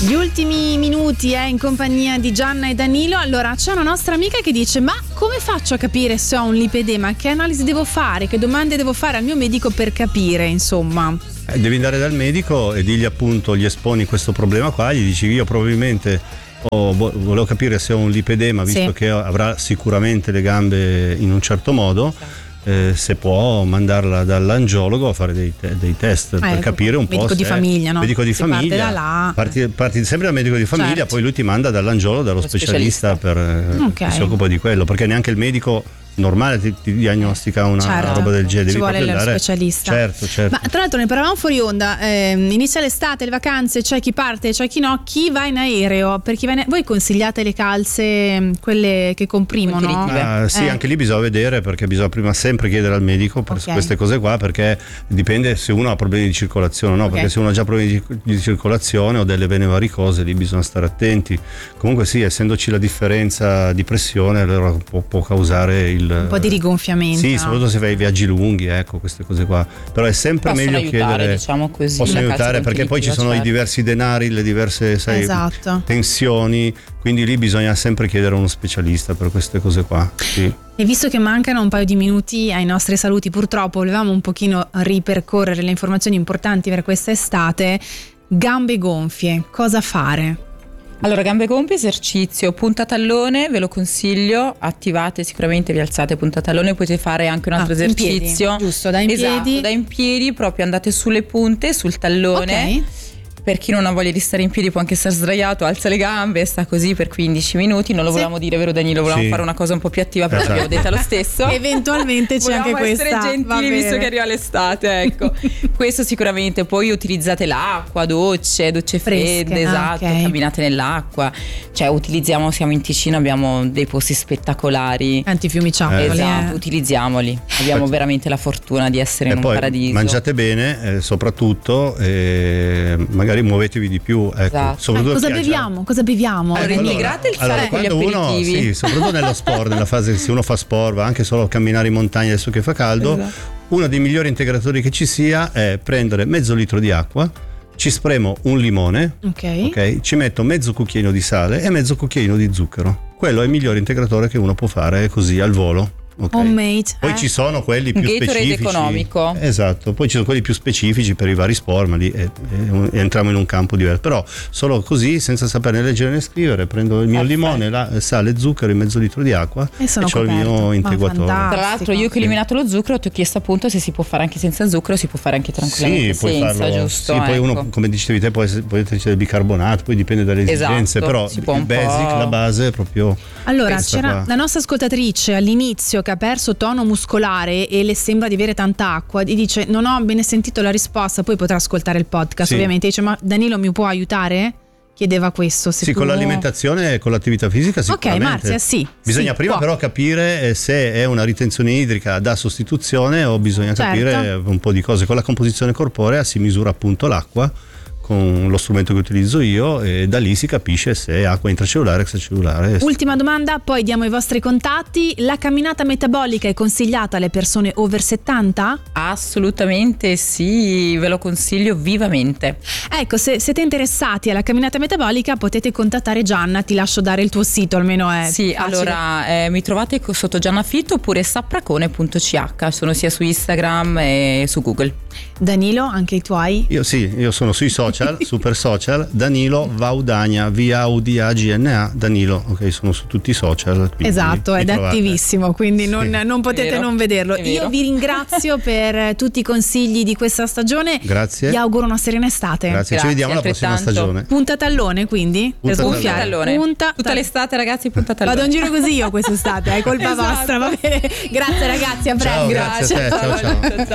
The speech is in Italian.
Gli ultimi minuti in compagnia di Gianna e Danilo. Allora, c'è una nostra amica che dice: ma come faccio a capire se ho un lipedema? Che analisi devo fare? Che domande devo fare al mio medico per capire, insomma? Devi andare dal medico e digli, appunto, gli esponi questo problema qua, gli dici: io probabilmente volevo capire se ho un lipedema, visto che avrà sicuramente le gambe in un certo modo. Se può mandarla dall'angiologo a fare dei test per capire un po'. Medico di famiglia, no? Medico di famiglia. Parte da là. Parti sempre dal medico di famiglia, certo. Poi lui ti manda dall'angiologo, dallo specialista che si occupa di quello, perché neanche il medico normale ti diagnostica una roba del genere. Ci vuole lo specialista. Certo. Ma tra l'altro ne parlavamo fuori onda, inizia l'estate, le vacanze, c'è chi parte, c'è chi no. Chi va in aereo? Per chi voi consigliate le calze, quelle che comprimono? Sì, anche lì bisogna vedere, perché bisogna prima sempre chiedere al medico per queste cose qua, perché dipende se uno ha problemi di circolazione o no, perché se uno ha già problemi di circolazione o delle vene varicose, lì bisogna stare attenti. Comunque sì, essendoci la differenza di pressione, allora può causare un po' di rigonfiamento. Sì, soprattutto se fai viaggi lunghi, queste cose qua. Però è sempre meglio chiedere. Diciamo così, possono aiutare, perché poi ci sono i diversi denari, le diverse tensioni, quindi lì bisogna sempre chiedere a uno specialista per queste cose qua. Sì. E visto che mancano un paio di minuti ai nostri saluti, purtroppo volevamo un pochino ripercorrere le informazioni importanti per questa estate. Gambe gonfie, cosa fare? Allora, gambe gonfie, esercizio puntatallone, ve lo consiglio, attivate sicuramente, vi alzate puntatallone, potete fare anche un altro esercizio. In piedi, giusto, da in piedi. Da in piedi, proprio andate sulle punte, sul tallone. Per chi non ha voglia di stare in piedi può anche stare sdraiato, alza le gambe, sta così per 15 minuti. Non lo volevamo dire, vero Danilo? Volevamo fare una cosa un po' più attiva, però l'abbiamo detta lo stesso. Eventualmente c'è anche questa. Volevamo essere gentili visto che arriva l'estate, ecco. Questo sicuramente. Poi utilizzate l'acqua, docce fredde, camminate nell'acqua. Cioè siamo in Ticino, abbiamo dei posti spettacoli. Tanti fiumiciattoli. Utilizziamoli. Abbiamo veramente la fortuna di essere in un paradiso. Mangiate bene, soprattutto, magari muovetevi di più, Cosa beviamo? Allora, integrate il sale con gli aperitivi. soprattutto nello sport, nella fase se uno fa sport, va anche solo a camminare in montagna adesso che fa caldo, uno dei migliori integratori che ci sia è prendere mezzo litro di acqua, ci spremo un limone, ci metto mezzo cucchiaino di sale e mezzo cucchiaino di zucchero. Quello è il migliore integratore che uno può fare così al volo. Homemade. Poi ci sono quelli più specifici. Economico. Esatto, poi ci sono quelli più specifici per i vari sport, ma lì entriamo in un campo diverso. Però solo così, senza saper né leggere né scrivere, prendo il mio limone, sale, zucchero, in mezzo litro di acqua e ho il mio integuatore. Tra l'altro, io che ho eliminato lo zucchero ti ho chiesto appunto se si può fare anche senza zucchero, si può fare anche tranquillamente senza, giusto? Sì, poi uno, come dicevi te, può essere del bicarbonato, poi dipende dalle esigenze, però il basic, la base è proprio. Allora, c'era la nostra ascoltatrice all'inizio che ha perso tono muscolare e le sembra di avere tanta acqua, e dice: non ho bene sentito la risposta, poi potrà ascoltare il podcast, ovviamente. Dice: ma Danilo mi può aiutare? Chiedeva questo. Con l'alimentazione e con l'attività fisica sicuramente. Marzia, bisogna prima però capire se è una ritenzione idrica da sostituzione o bisogna capire un po' di cose. Con la composizione corporea si misura appunto l'acqua con lo strumento che utilizzo io, e da lì si capisce se è acqua intracellulare o extracellulare. Ultima domanda, poi diamo i vostri contatti. La camminata metabolica è consigliata alle persone over 70? Assolutamente sì, ve lo consiglio vivamente. Ecco, se siete interessati alla camminata metabolica potete contattare Gianna, ti lascio dare il tuo sito, almeno è facile. Allora mi trovate sotto Gianna Fit oppure sappracone.ch, sono sia su Instagram e su Google. Danilo, anche i tuoi? Io sono sui social, super social, Danilo Vaudagna, Vaudagna, Danilo, sono su tutti i social. Esatto, ed è attivissimo, quindi non potete non vederlo. Io vi ringrazio per tutti i consigli di questa stagione. Grazie. Vi auguro una serena estate. Grazie, ci vediamo alla prossima stagione. Puntatallone, quindi? Puntatallone. Tutta l'estate, ragazzi, puntatallone. Vado in giro così io quest'estate, è colpa vostra, va bene. Grazie ragazzi, a presto. Ciao, grazie a te, ciao.